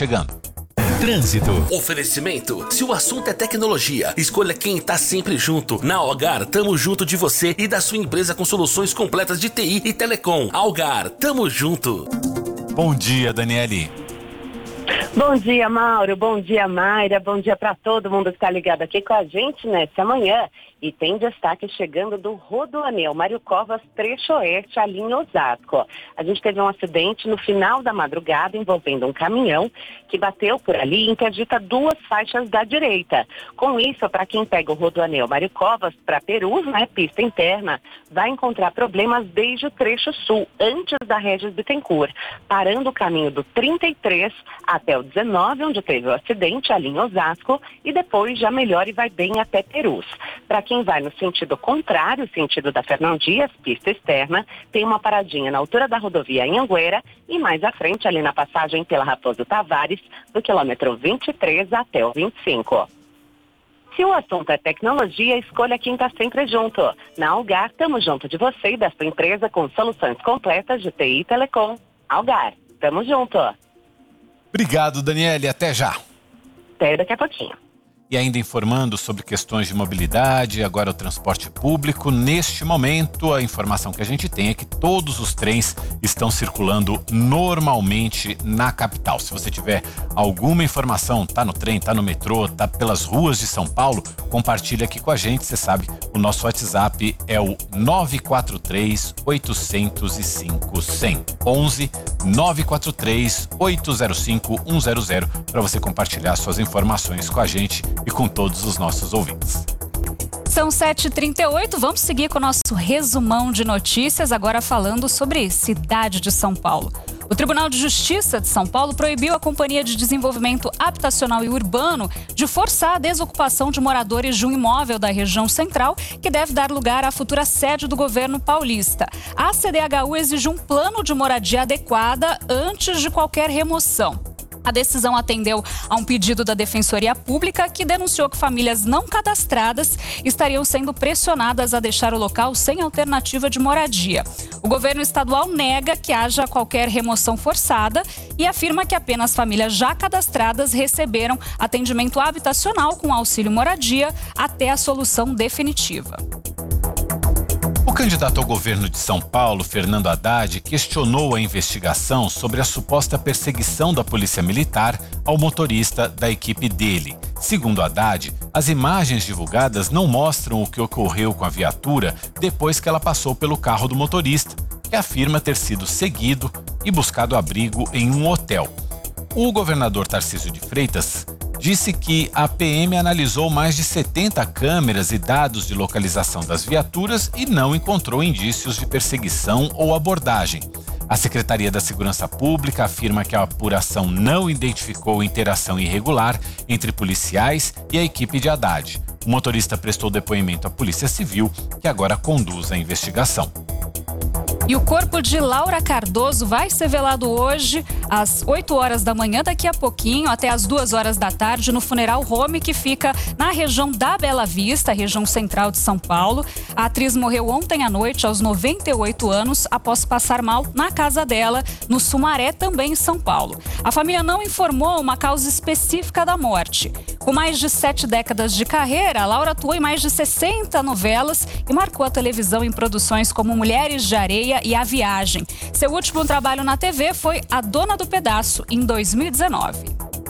chegando. Trânsito. Oferecimento. Se o assunto é tecnologia, escolha quem tá sempre junto. Na Algar, tamo junto de você e da sua empresa com soluções completas de TI e telecom. Algar, tamo junto. Bom dia, Daniele. Bom dia, Mauro. Bom dia, Mayra. Bom dia para todo mundo que está ligado aqui com a gente nessa manhã. E tem destaque chegando do Rodoanel Mário Covas, trecho oeste, ali em Osasco. A gente teve um acidente no final da madrugada envolvendo um caminhão que bateu por ali e interdita 2 faixas da direita. Com isso, para quem pega o Rodoanel Mário Covas para Perus, pista interna, vai encontrar problemas desde o trecho sul, antes da Regis Bittencourt, parando o caminho do 33 até o 19, onde teve o acidente, ali em Osasco, e depois já melhora e vai bem até Perus. Para quem vai no sentido contrário, sentido da Fernão Dias, pista externa, tem uma paradinha na altura da rodovia Anhanguera e mais à frente, ali na passagem pela Raposo Tavares, do quilômetro 23 até o 25. Se o assunto é tecnologia, escolha quem está sempre junto. Na Algar, estamos junto de você e da sua empresa com soluções completas de TI e telecom. Algar, estamos junto. Obrigado, Daniele. Até já. Até daqui a pouquinho. E ainda informando sobre questões de mobilidade, agora o transporte público. Neste momento, a informação que a gente tem é que todos os trens estão circulando normalmente na capital. Se você tiver alguma informação, tá no trem, tá no metrô, tá pelas ruas de São Paulo, compartilha aqui com a gente. Você sabe, o nosso WhatsApp é o 943-805-100. 11-943-805-100 para você compartilhar suas informações com a gente e com todos os nossos ouvintes. São 7h38, vamos seguir com o nosso resumão de notícias, agora falando sobre cidade de São Paulo. O Tribunal de Justiça de São Paulo proibiu a Companhia de Desenvolvimento Habitacional e Urbano de forçar a desocupação de moradores de um imóvel da região central que deve dar lugar à futura sede do governo paulista. A CDHU exige um plano de moradia adequada antes de qualquer remoção. A decisão atendeu a um pedido da Defensoria Pública, que denunciou que famílias não cadastradas estariam sendo pressionadas a deixar o local sem alternativa de moradia. O governo estadual nega que haja qualquer remoção forçada e afirma que apenas famílias já cadastradas receberam atendimento habitacional com auxílio moradia até a solução definitiva. O candidato ao governo de São Paulo, Fernando Haddad, questionou a investigação sobre a suposta perseguição da Polícia Militar ao motorista da equipe dele. Segundo Haddad, as imagens divulgadas não mostram o que ocorreu com a viatura depois que ela passou pelo carro do motorista, que afirma ter sido seguido e buscado abrigo em um hotel. O governador Tarcísio de Freitas disse que a PM analisou mais de 70 câmeras e dados de localização das viaturas e não encontrou indícios de perseguição ou abordagem. A Secretaria da Segurança Pública afirma que a apuração não identificou interação irregular entre policiais e a equipe de Haddad. O motorista prestou depoimento à Polícia Civil, que agora conduz a investigação. E o corpo de Laura Cardoso vai ser velado hoje às 8 horas da manhã, daqui a pouquinho, até às 2 horas da tarde, no Funeral Home, que fica na região da Bela Vista, região central de São Paulo. A atriz morreu ontem à noite, aos 98 anos, após passar mal na casa dela, no Sumaré, também em São Paulo. A família não informou uma causa específica da morte. Com mais de 7 décadas de carreira, a Laura atuou em mais de 60 novelas e marcou a televisão em produções como Mulheres de Areia e A Viagem. Seu último trabalho na TV foi A Dona do Pedaço, em 2019.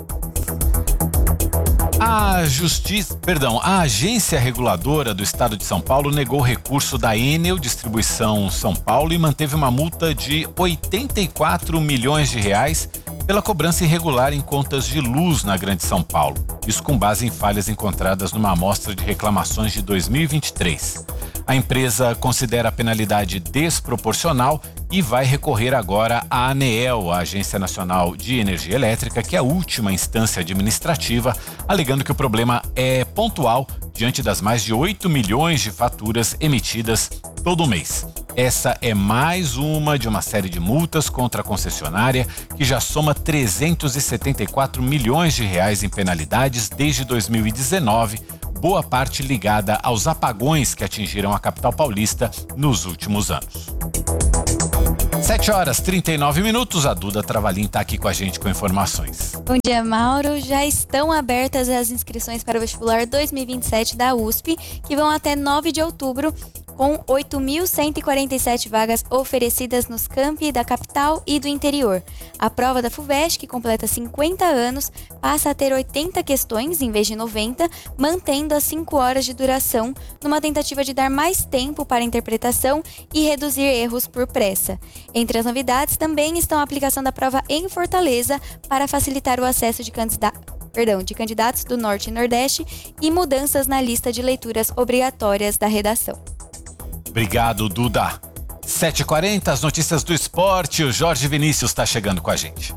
A agência reguladora do Estado de São Paulo negou o recurso da Enel Distribuição São Paulo e manteve uma multa de R$84 milhões pela cobrança irregular em contas de luz na Grande São Paulo. Isso com base em falhas encontradas numa amostra de reclamações de 2023. A empresa considera a penalidade desproporcional e vai recorrer agora à ANEEL, a Agência Nacional de Energia Elétrica, que é a última instância administrativa, alegando que o problema é pontual diante das mais de 8 milhões de faturas emitidas todo mês. Essa é mais uma de uma série de multas contra a concessionária, que já soma R$374 milhões em penalidades desde 2019, boa parte ligada aos apagões que atingiram a capital paulista nos últimos anos. 7h39, a Duda Travalim está aqui com a gente com informações. Bom dia, Mauro. Já estão abertas as inscrições para o vestibular 2027 da USP, que vão até 9 de outubro, com 8.147 vagas oferecidas nos campi da capital e do interior. A prova da FUVEST, que completa 50 anos, passa a ter 80 questões em vez de 90, mantendo as 5 horas de duração, numa tentativa de dar mais tempo para a interpretação e reduzir erros por pressa. Entre as novidades também estão a aplicação da prova em Fortaleza para facilitar o acesso de candidatos do Norte e Nordeste e mudanças na lista de leituras obrigatórias da redação. Obrigado, Duda. 7h40, as notícias do esporte. O Jorge Vinícius está chegando com a gente.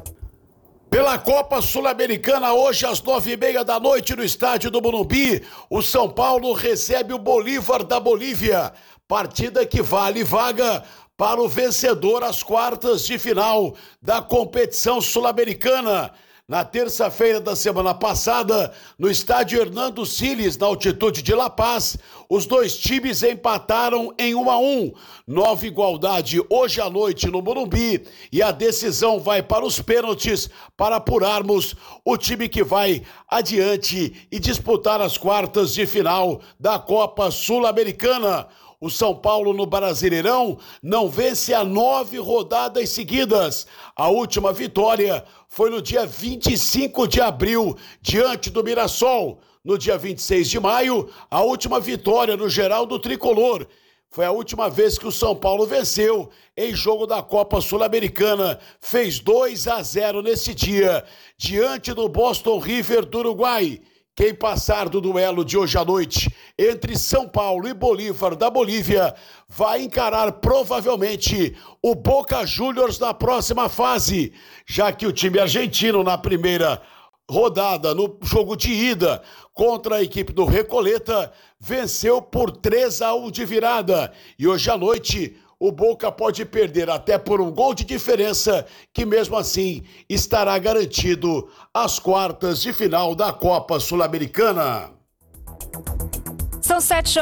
Pela Copa Sul-Americana, hoje às 9h30 no estádio do Morumbi, o São Paulo recebe o Bolívar da Bolívia. Partida que vale vaga para o vencedor às quartas de final da competição sul-americana. Na terça-feira da semana passada, no estádio Hernando Siles, na altitude de La Paz, os dois times empataram em 1-1. Nova igualdade hoje à noite no Morumbi e a decisão vai para os pênaltis para apurarmos o time que vai adiante e disputar as quartas de final da Copa Sul-Americana. O São Paulo no Brasileirão não vence há 9 rodadas seguidas. A última vitória foi no dia 25 de abril, diante do Mirassol. No dia 26 de maio, a última vitória no geral do Tricolor. Foi a última vez que o São Paulo venceu em jogo da Copa Sul-Americana. Fez 2-0 nesse dia, diante do Boston River do Uruguai. Quem passar do duelo de hoje à noite entre São Paulo e Bolívar da Bolívia vai encarar provavelmente o Boca Juniors na próxima fase, já que o time argentino na primeira rodada, no jogo de ida contra a equipe do Recoleta, venceu por 3-1 de virada. E hoje à noite o Boca pode perder até por um gol de diferença, que mesmo assim estará garantido às quartas de final da Copa Sul-Americana. São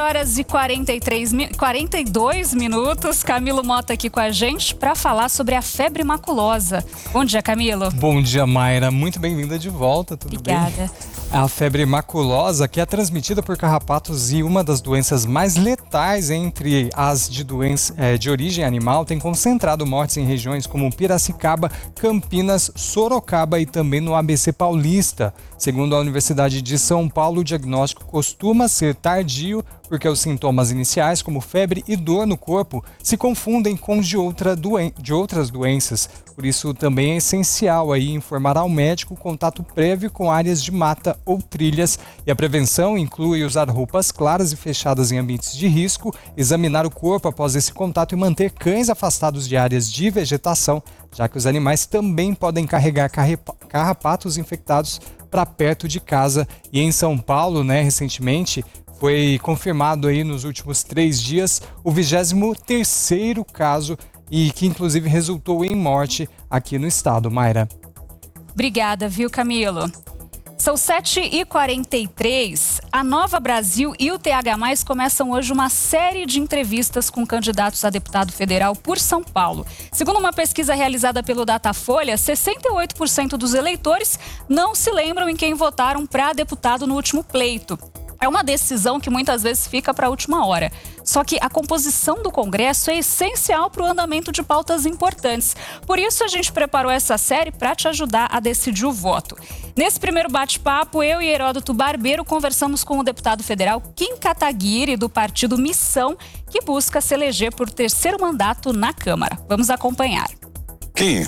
7h42. Camilo Mota aqui com a gente para falar sobre a febre maculosa. Bom dia, Camilo. Bom dia, Mayra. Muito bem-vinda de volta, tudo Obrigada. bem? A febre maculosa, que é transmitida por carrapatos e uma das doenças mais letais entre as de origem animal, tem concentrado mortes em regiões como Piracicaba, Campinas, Sorocaba e também no ABC Paulista. Segundo a Universidade de São Paulo, o diagnóstico costuma ser tardio, porque os sintomas iniciais, como febre e dor no corpo, se confundem com de outras doenças. Por isso, também é essencial informar ao médico o contato prévio com áreas de mata ou trilhas. E a prevenção inclui usar roupas claras e fechadas em ambientes de risco, examinar o corpo após esse contato e manter cães afastados de áreas de vegetação, já que os animais também podem carregar carrapatos infectados para perto de casa. E em São Paulo, recentemente, foi confirmado nos últimos 3 dias o 23º caso e que inclusive resultou em morte aqui no estado, Mayra. Obrigada, viu, Camilo? São 7h43. A Nova Brasil e o TH+ começam hoje uma série de entrevistas com candidatos a deputado federal por São Paulo. Segundo uma pesquisa realizada pelo Datafolha, 68% dos eleitores não se lembram em quem votaram para deputado no último pleito. É uma decisão que muitas vezes fica para a última hora. Só que a composição do Congresso é essencial para o andamento de pautas importantes. Por isso a gente preparou essa série para te ajudar a decidir o voto. Nesse primeiro bate-papo, eu e Heródoto Barbeiro conversamos com o deputado federal Kim Kataguiri, do partido Missão, que busca se eleger por 3º mandato na Câmara. Vamos acompanhar. Kim,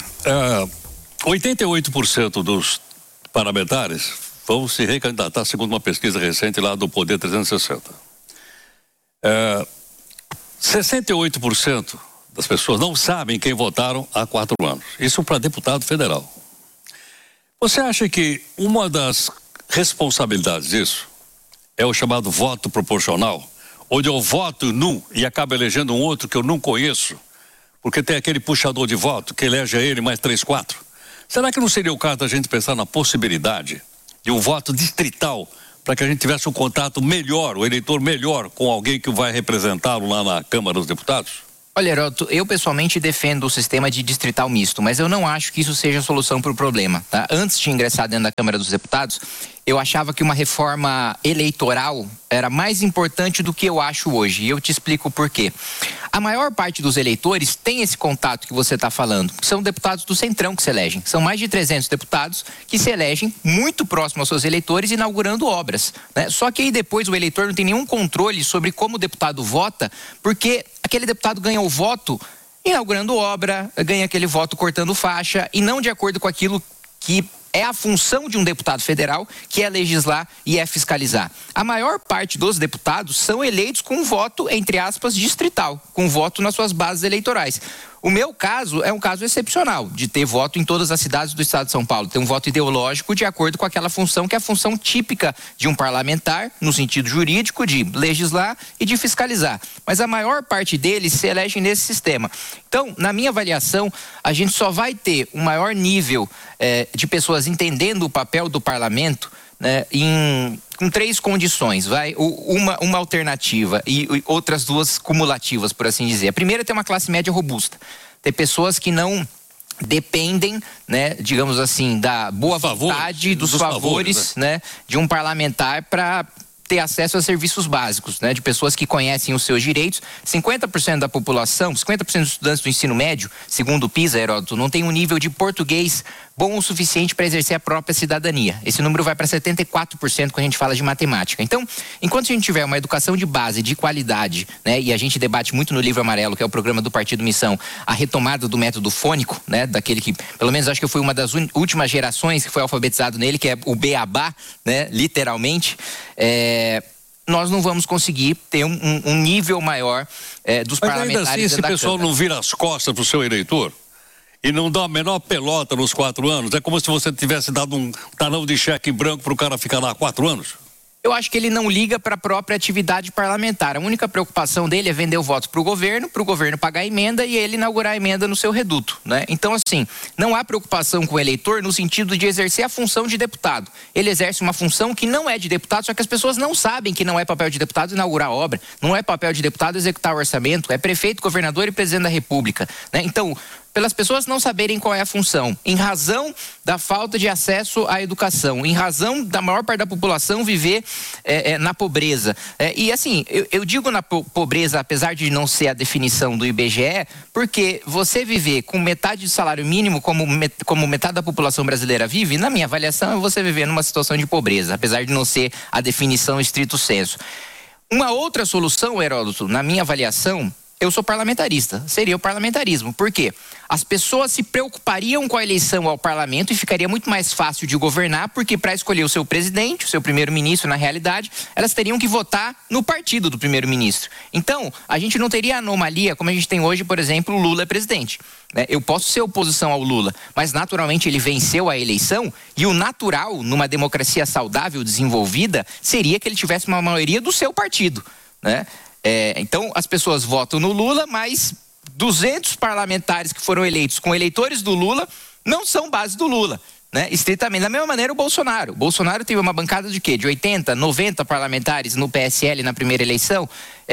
88% dos parlamentares vão se recandidatar, segundo uma pesquisa recente lá do Poder 360. 68% das pessoas não sabem quem votaram há 4 anos. Isso para deputado federal. Você acha que uma das responsabilidades disso é o chamado voto proporcional? Onde eu voto num e acabo elegendo um outro que eu não conheço? Porque tem aquele puxador de voto que elege ele mais 3, 4. Será que não seria o caso da gente pensar na possibilidade de um voto distrital para que a gente tivesse um contato melhor, o eleitor melhor, com alguém que vai representá-lo lá na Câmara dos Deputados? Olha, Heródoto, eu pessoalmente defendo o sistema de distrital misto, mas eu não acho que isso seja a solução para o problema, tá? Antes de ingressar dentro da Câmara dos Deputados, eu achava que uma reforma eleitoral era mais importante do que eu acho hoje, e eu te explico por quê. A maior parte dos eleitores tem esse contato que você está falando, que são deputados do Centrão que se elegem. São mais de 300 deputados que se elegem muito próximo aos seus eleitores, inaugurando obras, né? Só que aí depois o eleitor não tem nenhum controle sobre como o deputado vota, porque aquele deputado ganha o voto inaugurando obra, ganha aquele voto cortando faixa, e não de acordo com aquilo que é a função de um deputado federal, que é legislar e é fiscalizar. A maior parte dos deputados são eleitos com voto, entre aspas, distrital, com voto nas suas bases eleitorais. O meu caso é um caso excepcional, de ter voto em todas as cidades do estado de São Paulo. Ter um voto ideológico de acordo com aquela função que é a função típica de um parlamentar, no sentido jurídico, de legislar e de fiscalizar. Mas a maior parte deles se elegem nesse sistema. Então, na minha avaliação, a gente só vai ter um maior nível de pessoas entendendo o papel do parlamento, né, com 3 condições, uma alternativa e outras 2 cumulativas, por assim dizer. A primeira é ter uma classe média robusta, ter pessoas que não dependem, né, digamos assim, da boa vontade, dos favores, né, de um parlamentar para ter acesso a serviços básicos, né, de pessoas que conhecem os seus direitos. 50% da população, 50% dos estudantes do ensino médio, segundo o PISA, Heródoto, não tem um nível de português bom o suficiente para exercer a própria cidadania. Esse número vai para 74% quando a gente fala de matemática. Então, enquanto a gente tiver uma educação de base, de qualidade, né, e a gente debate muito no Livro Amarelo, que é o programa do Partido Missão, a retomada do método fônico, né, daquele que, pelo menos acho que eu fui uma das últimas gerações que foi alfabetizado nele, que é o beabá, né, literalmente, nós não vamos conseguir ter um nível maior dos parlamentares. Mas ainda assim, esse pessoal não vira as costas para o seu eleitor e não dá a menor pelota nos 4 anos, é como se você tivesse dado um talão de cheque branco para o cara ficar lá 4 anos? Eu acho que ele não liga para a própria atividade parlamentar. A única preocupação dele é vender o voto para o governo pagar a emenda e ele inaugurar a emenda no seu reduto, né? Então, assim, não há preocupação com o eleitor no sentido de exercer a função de deputado. Ele exerce uma função que não é de deputado, só que as pessoas não sabem que não é papel de deputado inaugurar a obra, não é papel de deputado executar o orçamento, é prefeito, governador e presidente da República, né? Então, pelas pessoas não saberem qual é a função, em razão da falta de acesso à educação, em razão da maior parte da população viver na pobreza. E assim, eu digo na pobreza, apesar de não ser a definição do IBGE, porque você viver com metade do salário mínimo, como metade da população brasileira vive, na minha avaliação é você viver numa situação de pobreza, apesar de não ser a definição estrito sensu. Uma outra solução, Heródoto, na minha avaliação, eu sou parlamentarista, seria o parlamentarismo. Por quê? As pessoas se preocupariam com a eleição ao parlamento e ficaria muito mais fácil de governar, porque para escolher o seu presidente, o seu primeiro-ministro, na realidade, elas teriam que votar no partido do primeiro-ministro. Então, a gente não teria anomalia como a gente tem hoje, por exemplo, o Lula é presidente, né? Eu posso ser oposição ao Lula, mas naturalmente ele venceu a eleição e o natural, numa democracia saudável, desenvolvida, seria que ele tivesse uma maioria do seu partido, né? Então, as pessoas votam no Lula, mas 200 parlamentares que foram eleitos com eleitores do Lula não são base do Lula, né? Estritamente. Da mesma maneira, o Bolsonaro. O Bolsonaro teve uma bancada de quê? De 80, 90 parlamentares no PSL na primeira eleição.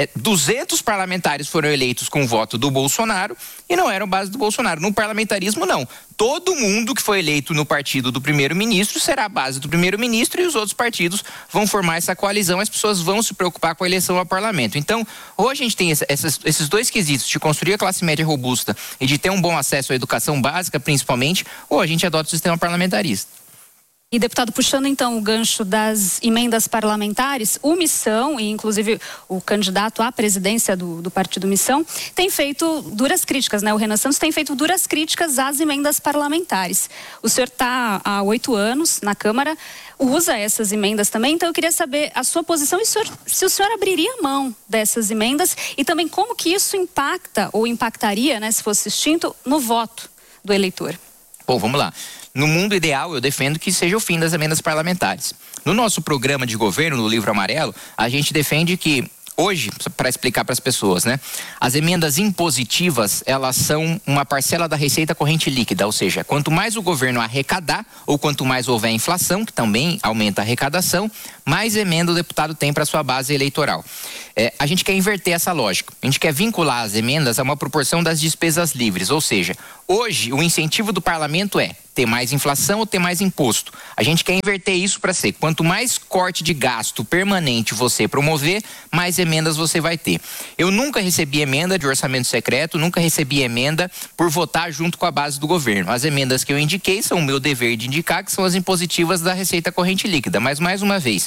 200 parlamentares foram eleitos com o voto do Bolsonaro e não eram base do Bolsonaro. No parlamentarismo, não. Todo mundo que foi eleito no partido do primeiro-ministro será a base do primeiro-ministro e os outros partidos vão formar essa coalizão. As pessoas vão se preocupar com a eleição ao parlamento. Então, ou a gente tem esses 2 quesitos de construir a classe média robusta e de ter um bom acesso à educação básica, principalmente, ou a gente adota o sistema parlamentarista. E, deputado, puxando então o gancho das emendas parlamentares, o Missão, e inclusive o candidato à presidência do Partido Missão, tem feito duras críticas, né? O Renan Santos tem feito duras críticas às emendas parlamentares. O senhor está há 8 anos na Câmara, usa essas emendas também, então eu queria saber a sua posição e se o senhor abriria mão dessas emendas e também como que isso impacta ou impactaria, né, se fosse extinto, no voto do eleitor. Bom, vamos lá. No mundo ideal, eu defendo que seja o fim das emendas parlamentares. No nosso programa de governo, no Livro Amarelo, a gente defende que hoje, para explicar para as pessoas, né? As emendas impositivas, elas são uma parcela da receita corrente líquida, ou seja, quanto mais o governo arrecadar, ou quanto mais houver inflação, que também aumenta a arrecadação, mais emenda o deputado tem para sua base eleitoral. A gente quer inverter essa lógica. A gente quer vincular as emendas a uma proporção das despesas livres, ou seja, hoje o incentivo do parlamento é ter mais inflação ou ter mais imposto. A gente quer inverter isso para ser, quanto mais corte de gasto permanente você promover, mais emendas você vai ter. Eu nunca recebi emenda de orçamento secreto, nunca recebi emenda por votar junto com a base do governo. As emendas que eu indiquei são o meu dever de indicar, que são as impositivas da receita corrente líquida. Mas, mais uma vez,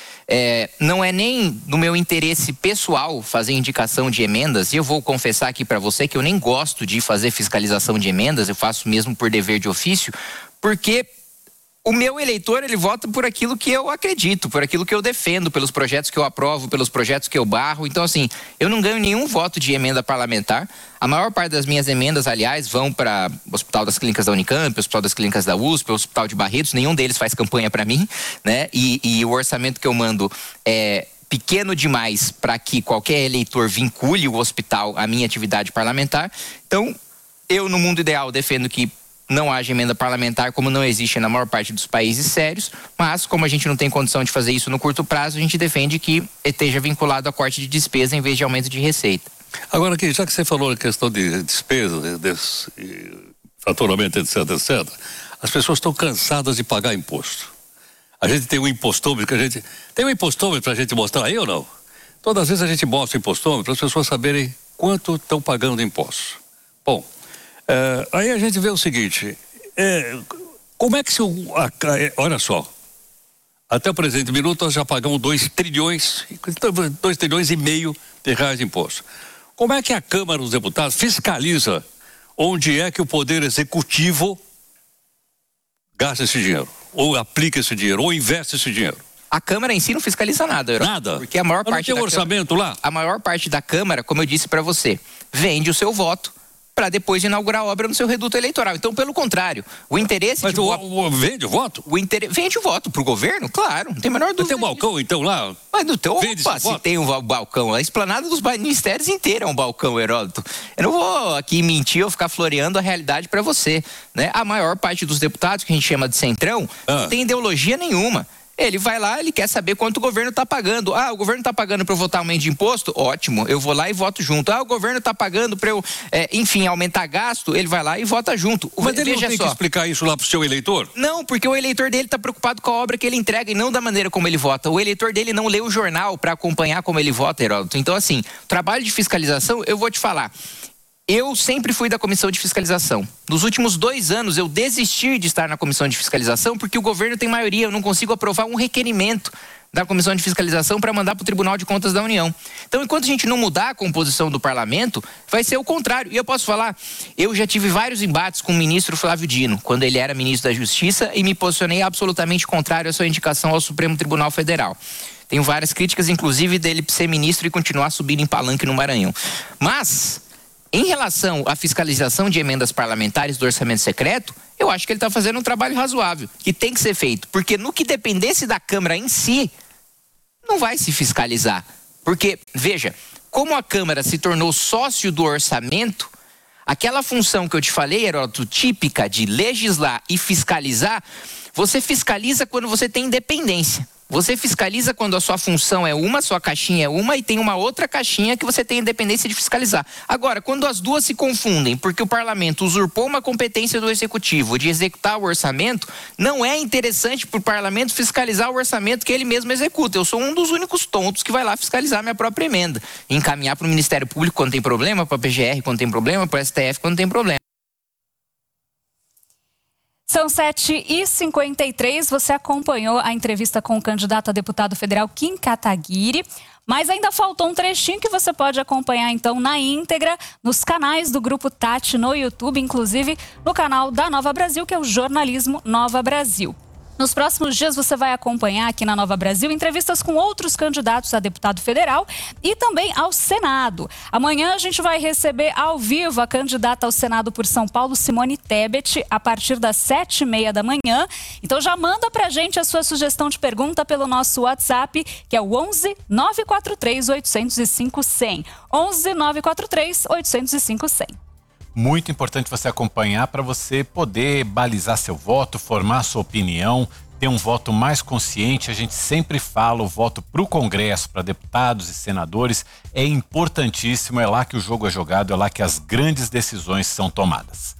não é nem no meu interesse pessoal fazer indicação de emendas, e eu vou confessar aqui para você que eu nem gosto de fazer fiscalização de emendas, eu faço mesmo por dever de ofício, porque o meu eleitor, ele vota por aquilo que eu acredito, por aquilo que eu defendo, pelos projetos que eu aprovo, pelos projetos que eu barro. Então, assim, eu não ganho nenhum voto de emenda parlamentar. A maior parte das minhas emendas, aliás, vão para o Hospital das Clínicas da Unicamp, o Hospital das Clínicas da USP, o Hospital de Barretos. Nenhum deles faz campanha para mim, né? E o orçamento que eu mando é pequeno demais para que qualquer eleitor vincule o hospital à minha atividade parlamentar. Então, eu, no mundo ideal, defendo que não haja emenda parlamentar, como não existe na maior parte dos países sérios, mas como a gente não tem condição de fazer isso no curto prazo, a gente defende que esteja vinculado a corte de despesa em vez de aumento de receita. Agora aqui, já que você falou a questão de despesa, faturamento, etc, as pessoas estão cansadas de pagar imposto. A gente tem um impostômetro tem um impostômetro para a gente mostrar aí ou não? Todas as vezes a gente mostra o impostômetro para as pessoas saberem quanto estão pagando de impostos. Bom, aí a gente vê o seguinte, como é que olha só, até o presente minuto nós já pagamos 2 trilhões e meio de reais de imposto. Como é que a Câmara dos Deputados fiscaliza onde é que o Poder Executivo gasta esse dinheiro, ou aplica esse dinheiro, ou investe esse dinheiro? A Câmara em si não fiscaliza nada, Herói. Nada? Porque a maior parte não tem orçamento lá? A maior parte da Câmara, como eu disse para você, vende o seu voto para depois inaugurar a obra no seu reduto eleitoral. Então, pelo contrário, o interesse... Mas vende o voto? Vende o voto pro governo? Claro, não tem a menor dúvida. Tem um balcão, então, lá? Mas no teu... Opa, se tem um balcão. A esplanada dos ministérios inteira é um balcão, Heródoto. Eu não vou aqui mentir ou ficar floreando a realidade para você, né? A maior parte dos deputados, que a gente chama de centrão, não tem ideologia nenhuma. Ele vai lá, ele quer saber quanto o governo está pagando. Ah, o governo está pagando para eu votar aumento de imposto? Ótimo, eu vou lá e voto junto. Ah, o governo está pagando para eu, enfim, aumentar gasto? Ele vai lá e vota junto. Mas ele não tem que explicar isso lá para o seu eleitor? Não, porque o eleitor dele está preocupado com a obra que ele entrega e não da maneira como ele vota. O eleitor dele não lê o jornal para acompanhar como ele vota, Heródoto. Então, assim, trabalho de fiscalização, eu vou te falar. Eu sempre fui da comissão de fiscalização. Nos últimos 2 anos eu desisti de estar na comissão de fiscalização porque o governo tem maioria, eu não consigo aprovar um requerimento da comissão de fiscalização para mandar para o Tribunal de Contas da União. Então, enquanto a gente não mudar a composição do parlamento, vai ser o contrário. E eu posso falar, eu já tive vários embates com o ministro Flávio Dino, quando ele era ministro da Justiça, e me posicionei absolutamente contrário à sua indicação ao Supremo Tribunal Federal. Tenho várias críticas, inclusive, dele ser ministro e continuar subindo em palanque no Maranhão. Mas... em relação à fiscalização de emendas parlamentares do orçamento secreto, eu acho que ele está fazendo um trabalho razoável, que tem que ser feito. Porque no que dependesse da Câmara em si, não vai se fiscalizar. Porque, veja, como a Câmara se tornou sócio do orçamento, aquela função que eu te falei, Heródoto, típica de legislar e fiscalizar, você fiscaliza quando você tem independência. Você fiscaliza quando a sua função é uma, sua caixinha é uma e tem uma outra caixinha que você tem independência de fiscalizar. Agora, quando as duas se confundem, porque o parlamento usurpou uma competência do executivo de executar o orçamento, não é interessante para o parlamento fiscalizar o orçamento que ele mesmo executa. Eu sou um dos únicos tontos que vai lá fiscalizar minha própria emenda. Encaminhar para o Ministério Público quando tem problema, para a PGR quando tem problema, para o STF quando tem problema. São 7h53, você acompanhou a entrevista com o candidato a deputado federal Kim Kataguiri, mas ainda faltou um trechinho que você pode acompanhar então na íntegra nos canais do Grupo Tati no YouTube, inclusive no canal da Nova Brasil, que é o Jornalismo Nova Brasil. Nos próximos dias você vai acompanhar aqui na Nova Brasil entrevistas com outros candidatos a deputado federal e também ao Senado. Amanhã a gente vai receber ao vivo a candidata ao Senado por São Paulo, Simone Tebet, a partir das 7h30 da manhã. Então já manda pra gente a sua sugestão de pergunta pelo nosso WhatsApp, que é o 11 943 805 100. 11 943 805 100. Muito importante você acompanhar para você poder balizar seu voto, formar sua opinião, ter um voto mais consciente. A gente sempre fala, o voto para o Congresso, para deputados e senadores, é importantíssimo, é lá que o jogo é jogado, é lá que as grandes decisões são tomadas.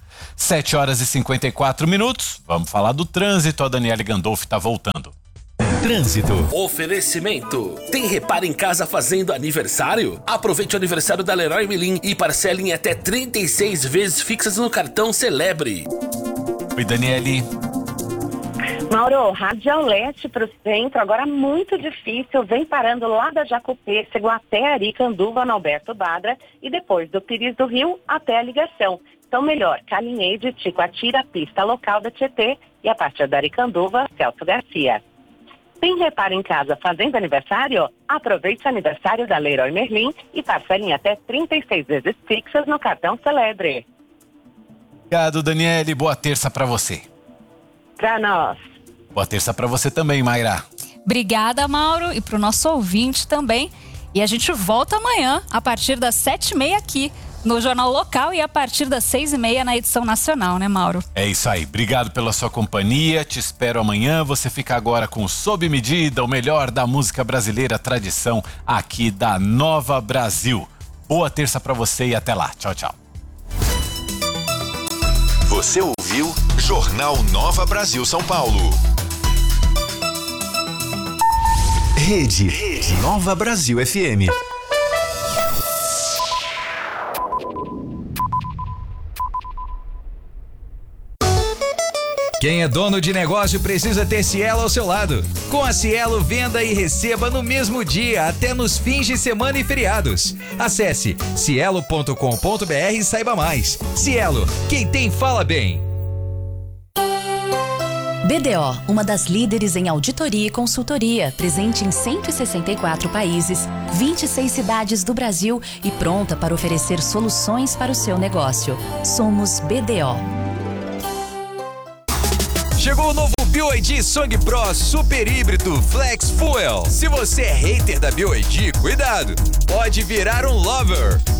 7h54, vamos falar do trânsito, a Daniele Gandolfi está voltando. Trânsito. Oferecimento. Tem reparo em casa fazendo aniversário? Aproveite o aniversário da Leroy Merlin e parcele em até 36 vezes fixas no cartão Celebre. Oi, Daniele. Mauro, Radial Leste para o centro, agora muito difícil, vem parando lá da Jacopêssego até Aricanduva, no Alberto Badra, e depois do Pires do Rio até a ligação. Então melhor, Calinhede, Ticoatira, pista local da Tietê e a partir da Aricanduva, Celso Garcia. Tem reparo em casa fazendo aniversário? Aproveite o aniversário da Leroy Merlin e parcele em até 36 vezes fixas no cartão Celebre. Obrigado, Daniele. Boa terça para você. Para nós. Boa terça para você também, Mayra. Obrigada, Mauro, e para o nosso ouvinte também. E a gente volta amanhã, a partir das 7h30 aqui no Jornal Local e a partir das 6h30 na edição nacional, né, Mauro? É isso aí. Obrigado pela sua companhia. Te espero amanhã. Você fica agora com Sob Medida, o melhor da música brasileira, tradição aqui da Nova Brasil. Boa terça para você e até lá. Tchau, tchau. Você ouviu Jornal Nova Brasil São Paulo. Rede Nova Brasil FM. Quem é dono de negócio precisa ter Cielo ao seu lado. Com a Cielo, venda e receba no mesmo dia, até nos fins de semana e feriados. Acesse cielo.com.br e saiba mais. Cielo, quem tem fala bem. BDO, uma das líderes em auditoria e consultoria, presente em 164 países, 26 cidades do Brasil e pronta para oferecer soluções para o seu negócio. Somos BDO. Chegou o novo BYD Song Pro Super Híbrido Flex Fuel. Se você é hater da BYD, cuidado, pode virar um lover.